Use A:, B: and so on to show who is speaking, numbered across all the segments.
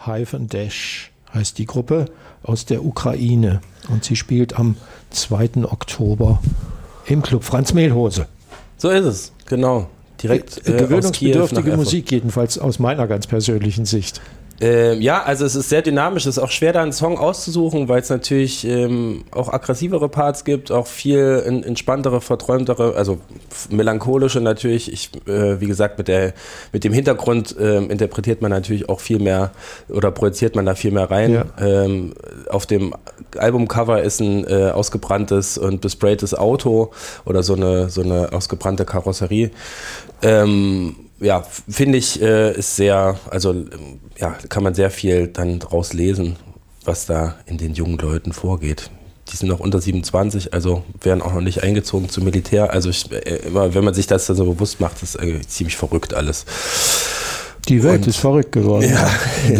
A: Dash heißt die Gruppe aus der Ukraine. Und sie spielt am 2. Oktober im Club Franz Mehlhose.
B: So ist es, genau. Direkt
A: gewöhnungsbedürftige Musik, jedenfalls aus meiner ganz persönlichen Sicht.
B: Ja, also es ist sehr dynamisch, es ist auch schwer, da einen Song auszusuchen, weil es natürlich auch aggressivere Parts gibt, auch viel entspanntere, verträumtere, also melancholische natürlich. Wie gesagt, mit dem Hintergrund interpretiert man natürlich auch viel mehr oder projiziert man da viel mehr rein. Ja. Auf dem Albumcover ist ein ausgebranntes und bespraytes Auto oder so eine ausgebrannte Karosserie. Ja, finde ich, ist sehr, also ja, kann man sehr viel dann draus lesen, was da in den jungen Leuten vorgeht. Die sind noch unter 27, also werden auch noch nicht eingezogen zum Militär. Also immer, wenn man sich das dann so bewusst macht, ist ziemlich verrückt alles.
A: Die Welt ist verrückt geworden.
B: Ja,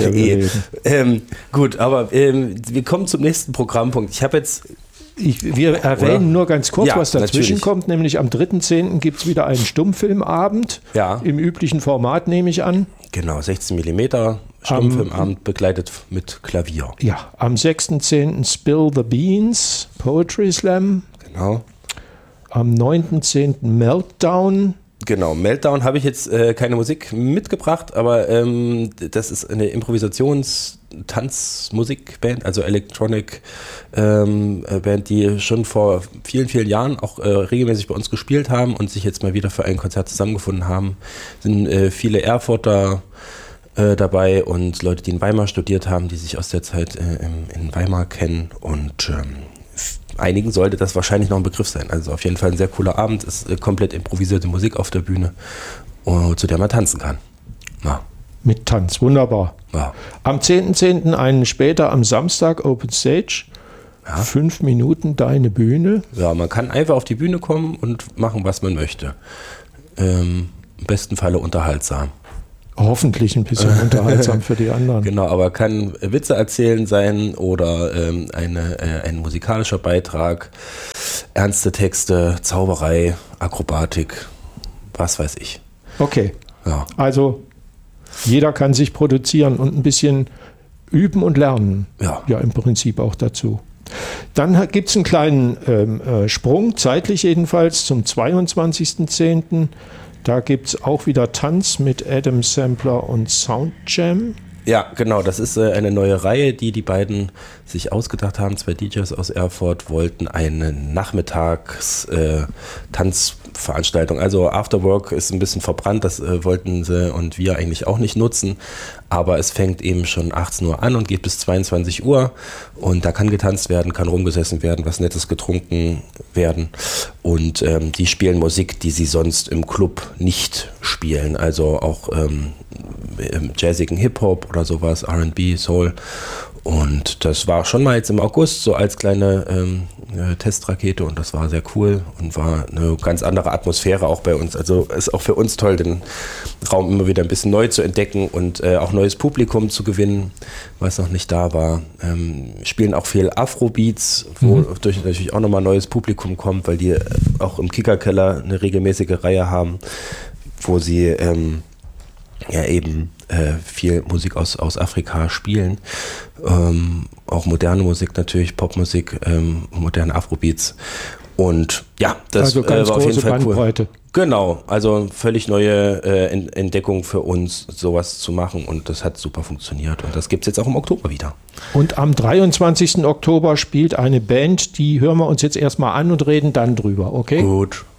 B: gut, aber wir kommen zum nächsten Programmpunkt. Ich habe jetzt...
A: Wir erwähnen nur ganz kurz, was dazwischen kommt, nämlich am 3.10. gibt es wieder einen Stummfilmabend, im üblichen Format, nehme ich an.
B: Genau, 16 mm Stummfilmabend begleitet mit Klavier.
A: Ja, am 6.10. Spill the Beans, Poetry Slam.
B: Genau.
A: Am 9.10. Meltdown.
B: Genau, Meltdown habe ich jetzt keine Musik mitgebracht, aber das ist eine Improvisations-Tanzmusikband, also Electronic Band, die schon vor vielen, vielen Jahren auch regelmäßig bei uns gespielt haben und sich jetzt mal wieder für ein Konzert zusammengefunden haben. Sind viele Erfurter dabei und Leute, die in Weimar studiert haben, die sich aus der Zeit in Weimar kennen und einigen sollte das wahrscheinlich noch ein Begriff sein. Also auf jeden Fall ein sehr cooler Abend. Es ist komplett improvisierte Musik auf der Bühne, zu der man tanzen kann. Ja.
A: Mit Tanz, wunderbar.
B: Ja.
A: Am 10.10. einen später am Samstag Open Stage. Ja. 5 Minuten deine Bühne.
B: Ja, man kann einfach auf die Bühne kommen und machen, was man möchte. Im besten Falle unterhaltsam.
A: Hoffentlich ein bisschen unterhaltsam für die anderen.
B: Genau, aber kann Witze erzählen sein oder ein musikalischer Beitrag, ernste Texte, Zauberei, Akrobatik, was weiß ich.
A: Okay,
B: ja.
A: Also jeder kann sich produzieren und ein bisschen üben und lernen. Ja, im Prinzip auch dazu. Dann gibt es einen kleinen Sprung, zeitlich jedenfalls, zum 22.10. Da gibt es auch wieder Tanz mit Adam Sampler und Soundjam.
B: Ja, genau, das ist eine neue Reihe, die beiden sich ausgedacht haben. 2 DJs aus Erfurt wollten eine Nachmittags-Tanzveranstaltung. Also Afterwork ist ein bisschen verbrannt, das wollten sie und wir eigentlich auch nicht nutzen. Aber es fängt eben schon 18 Uhr an und geht bis 22 Uhr. Und da kann getanzt werden, kann rumgesessen werden, was Nettes getrunken werden. Und die spielen Musik, die sie sonst im Club nicht spielen. Also auch im jazzigen Hip-Hop oder sowas, R&B, Soul. Und das war schon mal jetzt im August so als kleine Testrakete und das war sehr cool und war eine ganz andere Atmosphäre auch bei uns. Also ist auch für uns toll, den Raum immer wieder ein bisschen neu zu entdecken und auch neues Publikum zu gewinnen, was noch nicht da war. Spielen auch viel Afrobeats, wodurch natürlich auch nochmal neues Publikum kommt, weil die auch im Kickerkeller eine regelmäßige Reihe haben, wo sie viel Musik aus Afrika spielen. Auch moderne Musik natürlich, Popmusik, moderne Afrobeats. Und ja, das
A: also ganz
B: war auf jeden Fall
A: Bandbreite.
B: Cool. Genau, also völlig neue Entdeckung für uns, sowas zu machen und das hat super funktioniert und das gibt es jetzt auch im Oktober wieder.
A: Und am 23. Oktober spielt eine Band, die hören wir uns jetzt erstmal an und reden dann drüber, okay?
B: Gut.